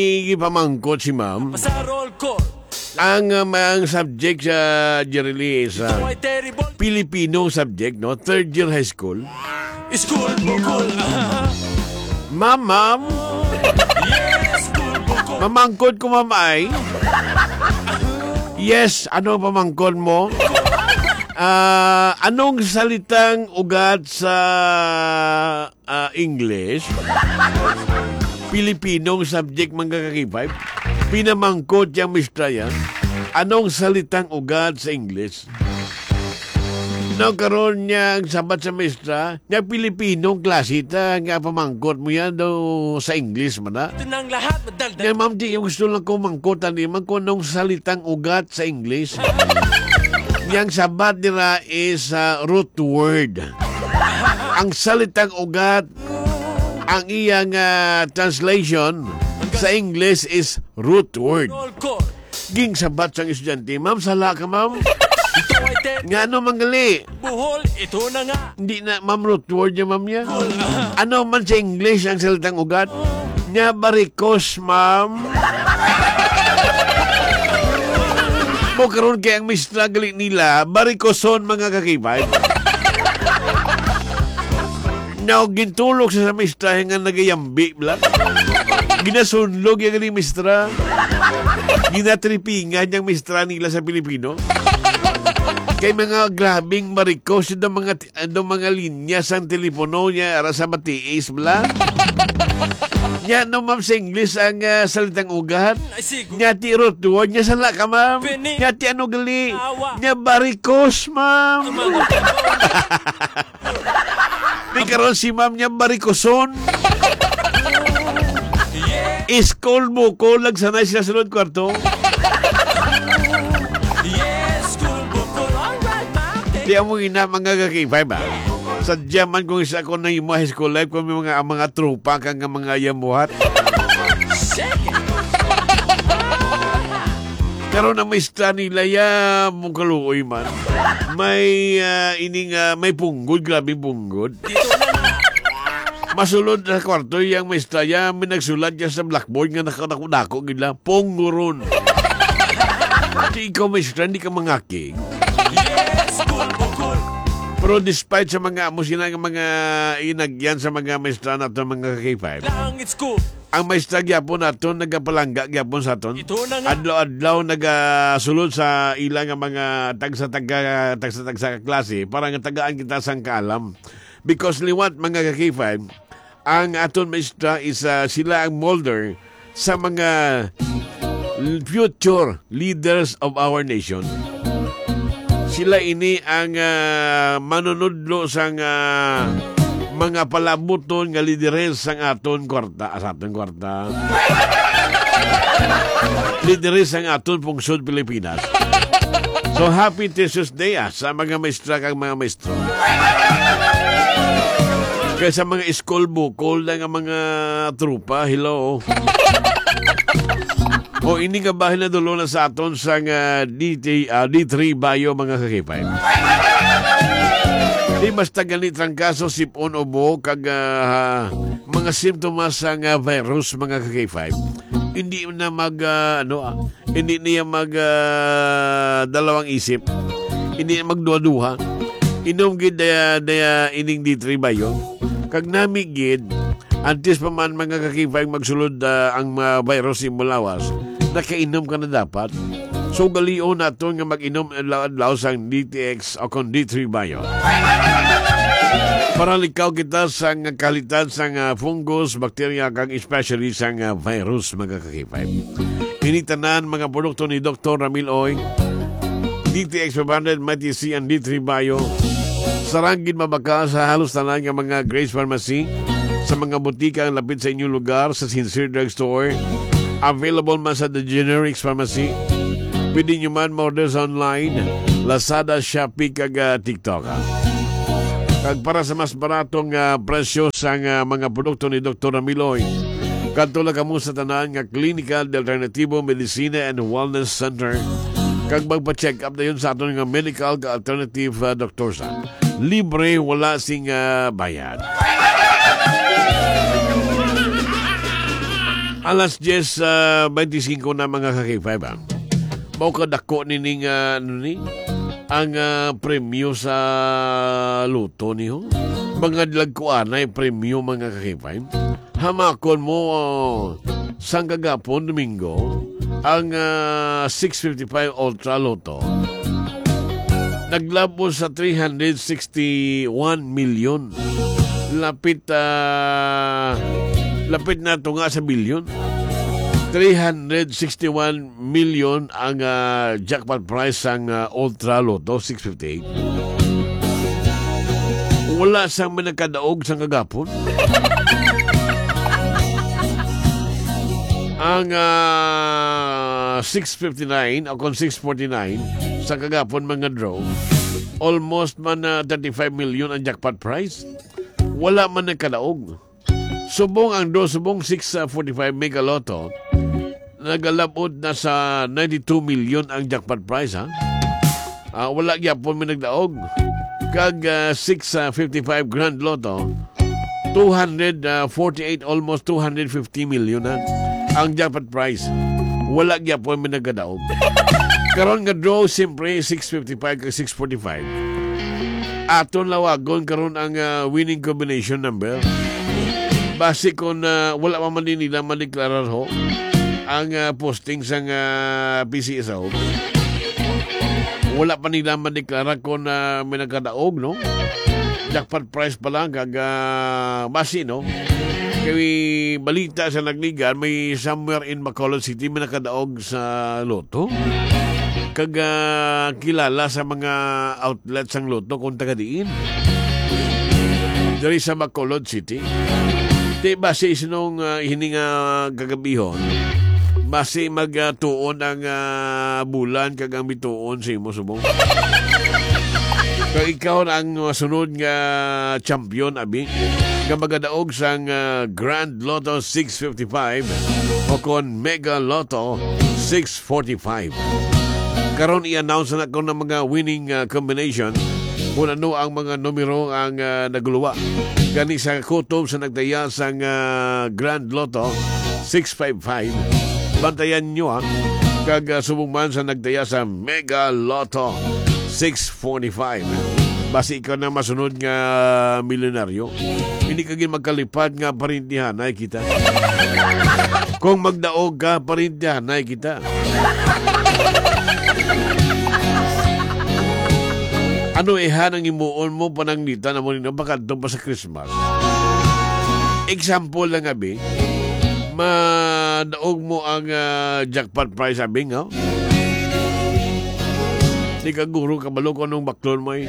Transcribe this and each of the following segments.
Ipamangkot si ma'am. Ang subject sa Jerry is Filipino subject, no? Third year high school. School bukol. Ma'am. Mamangkot ko, ma'am, ay. Yes, ano pamangkot mo? Anong salitang ugat sa English? Pilipinong subject mga kakipay. Pinamangkot yung mistra yan. Anong salitang ugat sa English? Karoon niya ang sabat sa mistra, niya Pilipinong klase ta, nga pamangkot mo yan daw sa English man na. Ito na ang lahat, madaldal. Yan, ma'am, di yung gusto lang ko mangkotan naman kung anong salitang ugat sa English. Yang sabat nila is root word. Ang salitang ugat, ang iyang translation sa English is root word. Ging sabat sang estudyante, ma'am, sala ka, ma'am. Nga ano manggali? Buhol, ito na nga. Hindi na, ma'am, root word niya, ma'am, niya. Ano man sa English ang salitang ugat? Nya barikos, ma'am. Mo karon kay ang mistra gali nila, barikoson mga kakibay. Now, gintulog sa mistra nga nagayambi, blan. Ginasunlog yung gali mistra. Ginatripingan yung mistra nila sa Pilipino. Kay mga grabing marikos yung mga linya sa telepono niya ara sa matiis, bla. Nya no, ma'am, sa English ang salitang ugat. Nya ti root word niya sala ka, ma'am. Nya ti ano gali? Nya barikos, ma'am. Di karon si ma'am niya barikoson. Iskol mo ko lang sanay sila sunod kwarto. Di mo ina mga kakipay ba? Sadya man kung isa ko na yung high school life kung may mga trupa kang mga yamuhat. Pero na may sta nila mong kaluoy man. May may punggod, grabe punggod. Masulod sa kwarto yung may sta may nagsulat niya sa blackboard nga nakadako nila, pungguron. Di ikaw may sta, hindi ka mangaking. Pero despite sa mga musina ng mga inagyan sa mga maestra nato mga K5, ang maestra gyapon nato nagapalangga gyapon sa aton. Adlaw-adlaw nagasulod sa ilang mga tagsa klase para nga tagaan kita sang kaalam. Because liwat mga K5, ang aton maestra is sila ang molder sa mga future leaders of our nation. Sila ini ang manunudlo sang mga palabuton nga lideres sang aton kwarta. Lideres sang aton pungsod Pilipinas. So happy Teachers Day sa mga maestra kang mga maestro. Kaya sa mga school bukol na nga mga trupa, hello. O ini nga bahin na dulo na sa aton sa D3 Bayo mga kakipay. Di basta ganit ang kaso sipon o buhok kag mga simptomas sang virus mga kakipay. Hindi na hindi niya dalawang isip. Hindi na magduha-duha. Inom gid daya ining D3 Bayo. Kag namigid antes pa man mga kakipay magsulod ang virus imulawas. Nakainom ka na dapat. So galion nato nga mag-inom adlaw sang DTX o kon D3 Bayo. Para likaw kita sang kalitan sang fungus, bakterya kang especially sang virus mga kakipay. Pinitanan mga produkto ni Dr. Ramil Oy, DTX 500, Mighty C and D3 Bayo. Sarangin mabaka sa halos tanan nga mga Grace Pharmacy, sa mga butika ang lapit sa inyong lugar, sa Sincere Drug Store. Available man sa The Generics Pharmacy. Pwede nyo man order online, Lazada, Shopee, kag TikTok. Kag para sa mas baratong presyo sa mga produkto ni Dr. Amiloy, katulad kamo sa tanan nga Clinical de Alternativo Medicina and Wellness Center. Kag magpa-check up na yun sa aton nga medical alternative doctor sa. Libre, wala sing bayad. Alas 10:25 na mga kakipay ba? Mao ka dako nining ang premyo sa luto niyo. Mga lagkuanay premyo mga kakipay. Hamakon mo sang kagapon Domingo ang 655 Ultra Lotto. Naglabo sa 361 million. Lapit na ito nga sa bilyon. 361 million ang jackpot prize ng Ultra Lotto 658. Wala sang managkadaog sa kagapon. Ang 659 o kung 649 sa kagapon mga draw, almost man 35 million ang jackpot prize. Wala man nagkadaog. Subong ang draw, subong 645 Mega Lotto, nagalabot na sa 92 million ang jackpot prize, ha? Wala gyapon may nagdaog. Kag 655 Grand Lotto, 248, almost 250 million na ang jackpot prize. Wala gyapon may nagdaog. Karon nga draw, siyempre 655 kag 645. Aton lawagon karon ang winning combination number. Base kung wala pa man din nila madeklarar ho ang posting sa PCSO. Wala pa nila madeklarar kung may nagkadaog, no? Jackpot price pa lang kag base, no? Kaya balita sa nagligan, may somewhere in Bacolod City may nakadaog sa loto. Kag kilala sa mga outlets ang loto kung taga-diin. Dari sa Bacolod City. Di base isinong hininga gagabihon, base magtuon ang bulan kag ang bituon sa imo subong. Kag ikaw ang sunod nga champion abi nga magadaog sang Grand Lotto 655 o kon Mega Lotto 645. Karon i-announce na ko ng mga winning combination kung ano ang mga numero ang naguluwa. Gani sa kutob sa nagdaya sa Grand Lotto 655. Bantayan nyo, ha? Kag subong man sa nagdaya sa Mega Lotto 645. Basi ikaw na masunod nga milyonaryo. Hindi kagin magkalipad nga parintihan ay kita. Kung magdaog ka, parintihan ay kita. Ano ang imuon mo pananglitan na mo nito bakadto pa sa Christmas? Example lang abi, madaog mo ang jackpot prize abi nga. Di ka guro kabalo ko nung baklon mo eh.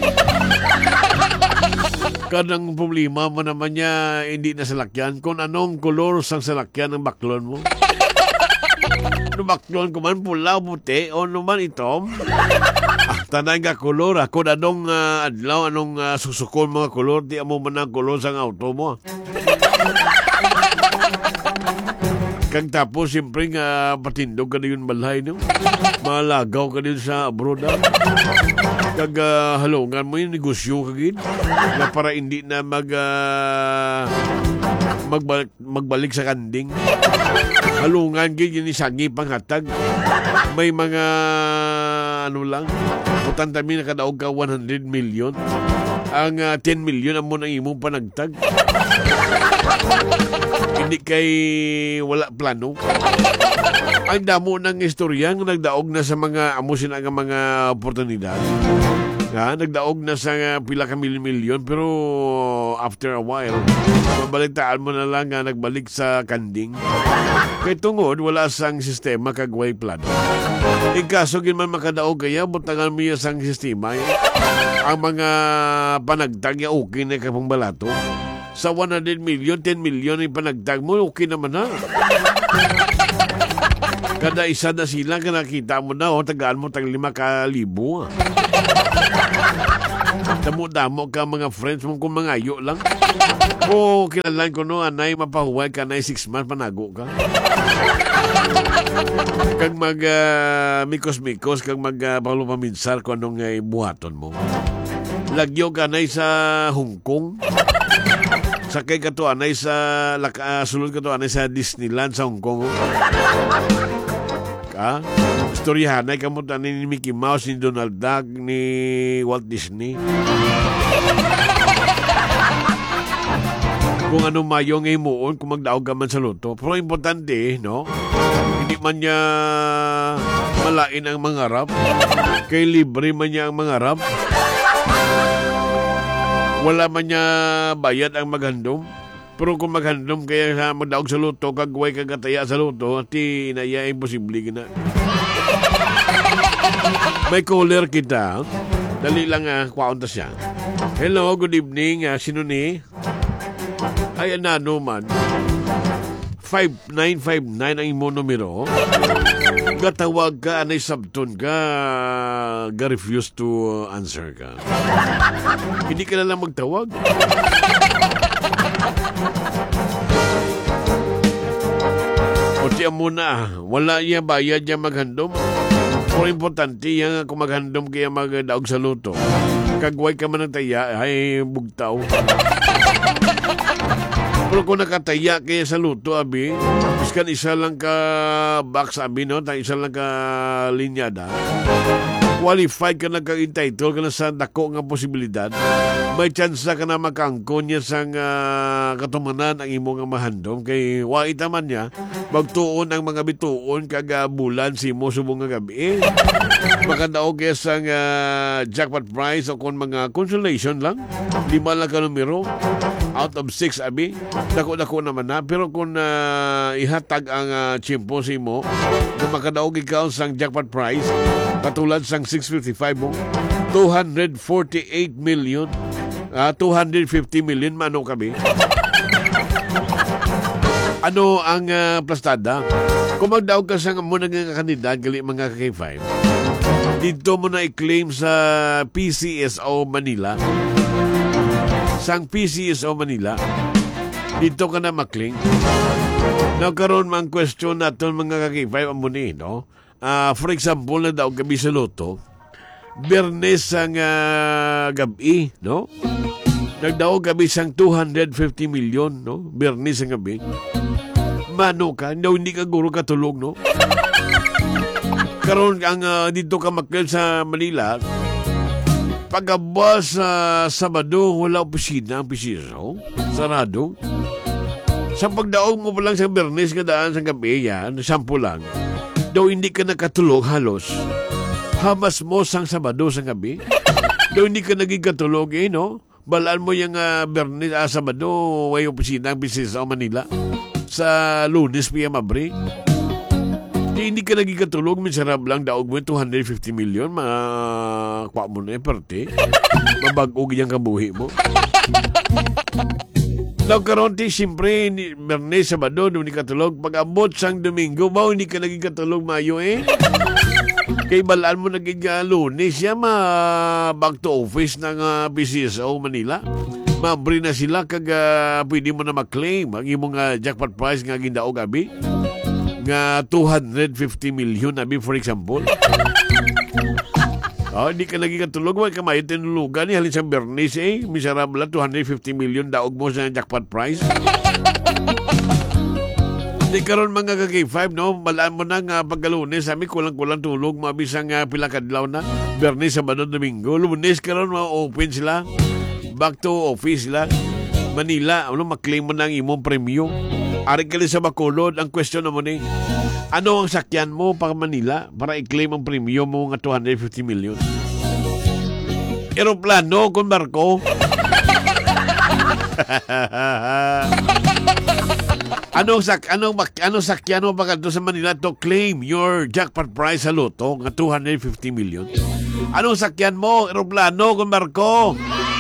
Kadang problema mo naman niya hindi na salakyan kung anong kolor sang salakyan ng baklon mo. Ano baklon ko man pula, puti o naman itom. Tanay nga kolor, kung anong adlaw, anong susukon mga kolor, di mo man ang kolor sang auto mo. Kag tapos, siyempre nga patindog ka na yun balhay, no? Malagaw ka din sa abroad, ha? Kag halungan mo yung negosyo kagin na para hindi na magbalik sa kanding. Halungan gid yun isangi panghatag. May mga ano lang, utantami na kadaog ka 100 million. Ang 10 million ang mo nang imong panagtag. Hindi kay wala plano. Ang damo ng istorya nga nagdaog na sa mga amusin ang mga oportunidad. Nagdaog na sa pila ka milyon pero after a while, mabalitaan mo na lang nagbalik sa kanding. Kay tungod, wala sang sistema kagway plano. Ikaso man makadaog kaya, butangan mo yung sang sistema. Ang mga panagtag ya okay na kapang balato. Sa 100 million, 10 million yung panagtag mo, okay naman na. Kada isa na sila, nakita mo na, tagaan mo tag 5,000. Damo-damo ka mga friends mo kung mga ayo lang. O kinalan ko no, anay mapahuway ka na 6 months, panago ka. Kag mikos-mikos, kag paminsar kung anong buhaton mo. Lagyo ka na sa Hong Kong. Sakay ka to anay sa sulod ka to anay sa Disneyland sa Hong Kong. Ka? Istoryahanay ka mo ni Mickey Mouse, ni Donald Duck, ni Walt Disney. Kung ano mayo ngay moon, kung magdaog ka man sa luto. Pero importante, no? Hindi man niya malain ang mangarap. Kay libre man niya ang mangarap. Wala man niya bayad ang maghandom. Pero kung maghandom kaya sa magdaog sa luto, kagway kagataya sa luto, ti inaya imposible gina. May caller kita. Dali lang kwaunta siya. Hello, good evening. Sino ni? Ay, ano man. 5959 ang imo numero. Gatawag ka, anay sabton ka, ga-refuse to answer ka. Hindi ka na lang magtawag. O tiyan mo na, wala iya bayad niya maghandom. Pero importante yan kung maghandom kaya magdaog sa luto. Kagway ka man ng taya, ay bugtaw. Pero kung nakataya kaya sa luto, abi, iskan isa lang ka box, abi, no? Isa lang ka linyada. Qualified ka na kag-entitle ka na sa dako nga posibilidad. May chance ka na makangko niya sa katumanan ang imong mahandom. Kay waita man niya, magtuon ang mga bituon kag bulan si mo subong nga gabi. Makadaog kaya sa jackpot prize o kung mga consolation lang. 5 lang ka numero. Out of 6, abi. Dako-dako naman na. Pero kung ihatag ang chimpo si mo, kung makadaog ikaw sa jackpot prize, katulad sang 655 mo, 248 million, 250 million, mano kami. Ano ang plastada? Kung magdaog ka sa muna nga kandidat, gali mga K5, dito mo na i-claim sa PCSO Manila. Sang PCSO Manila, dito ka na makling. Nagkaroon mang question natin mga K5 amuni, no? For example, na daw gabi sa loto, Bernes ang gabi, no? Nagdaog gabi sang 250 million, no? Bernes ang gabi. Mano ka, hindi ka guro katulog, no? Karon ang dito ka makil sa Manila, pagkabas sa Sabado, wala opisina ang PCSO, sarado. Sa pagdaog mo pa lang sa Bernes, kadaan sa gabi, yan, sampu lang. Daw hindi ka nakatulog halos. Hamas mo sang Sabado sa gabi. Daw hindi ka naging katulog, no? Balaan mo yung Bernes, Sabado, way opisina ang business sa Manila. Sa Lunes, piya mabri. Hindi ka naging katulog, miserab lang, daog mo 250 million, kwa mo na yung parte. Mabag-ug yung kabuhi mo. Daw karonti, siyempre, Bernes, Sabado, hindi katulog. Pag-abot sang Domingo, hindi ka naging katulog, Mayo, Kay balaan mo naging Lunes, back to office ng PCSO Manila. Mabri na sila kag pwede mo na mag-claim ang imong jackpot prize nga gindaog abi. Nga 250 million abi, for example. Hindi ka naging katulog, wala ka may tinulugan ni halin sa Bernes, miserable 250 million daog mo sa jackpot prize. Di karon mga ka-K5, no? Balaan mo na nga pagkalunes, sabi kulang-kulang tulog, mabisang pila kadlaw na. Bernes, Sabado, Domingo. Lunes karon ma-open sila. Back to office sila. Manila, maklaim mo na ang imong premyo. Ari ka sa Bacolod, ang question naman ano ang sakyan mo pang Manila para i-claim ang premyo mo nga 250 million? Aeroplano kung barko? Anong sakyan mo pagka sa Manila to claim your jackpot prize sa loto nga 250 million? Anong sakyan mo? Aeroplano kung barko?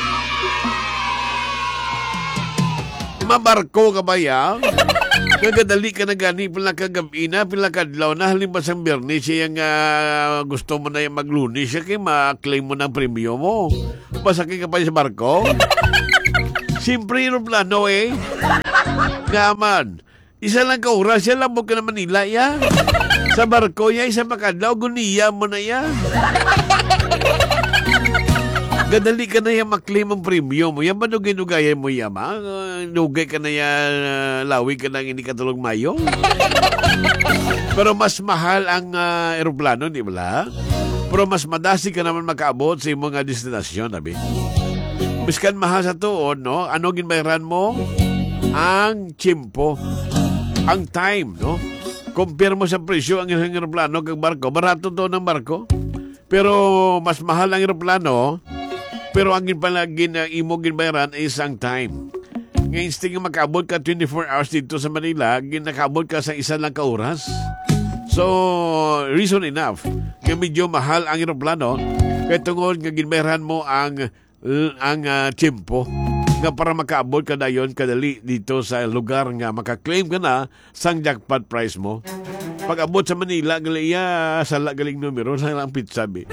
Mabarko ka ba ya? Nagadali ka na gani, pila kagabi na, pila kadlaw na, halimbawa sa Bernes, siya yung gusto mo na yung mag-Lunes, siya kaya ma-claim mo ng premyo mo. Masakit ka pa sa barko? Siyempre, aeroplano Gaman. Isa lang ka oras, siya lang mo ka na Manila, ya. Sa barko, ya, isa makadlaw, guniya mo na, ya. Gadali ka na yan maklaim ang premium mo. Yan ba nugay-nugayan mo yan, ma? Nugay ka na yan, lawi ka na hindi ka tulog mayo. Pero mas mahal ang aeroplano, di ba? Pero mas madasi ka naman makaabot sa mga destinasyon, sabi. Miskan mahal sa tuon, no? Ano ginbayran mo? Ang tiyempo. Ang time, no? Compare mo sa presyo ang isang aeroplano kag barko. Barato to ng barko. Pero mas mahal ang aeroplano. Pero ang imo ginbayran is ang time. Ngayon, sting makaabot ka 24 hours dito sa Manila, ginakaabot ka sa isa lang ka oras. So, reason enough. Kaya medyo mahal ang aeroplano, kaya tungod nga ginbayran mo ang tiyempo nga para makaabot ka na yon kadali dito sa lugar nga makaklaim ka na sang jackpot price mo. Pag abot sa Manila, galiya, sala galing numero, sa lang pizza, be.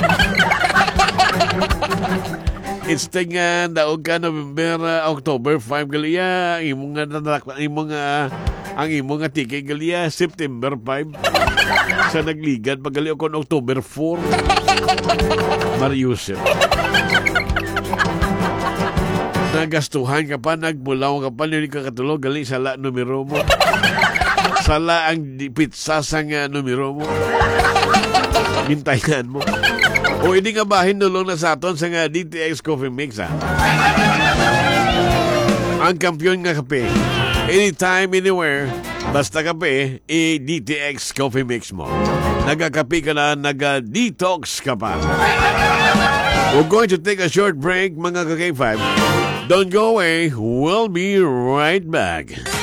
It's tingan daog ka November, October 5 galiya ang imong nga ticket galiya September 5 sa nagligan pagaliw kon October 4 Mariusip. Nagastuhan ka pa, nagbulaw ka pa, hindi ka katulog gali sala numero mo. Sala ang pizza sang numero mo. Hintayan mo. O hindi nga ba hinulong na sa aton sa nga DTX Coffee Mix, ha? Ang kampiyon nga kape. Anytime, anywhere, basta kape, DTX Coffee Mix mo. Nagakape ka na, naga-detox ka pa. We're going to take a short break, mga ka-K5. Don't go away. We'll be right back.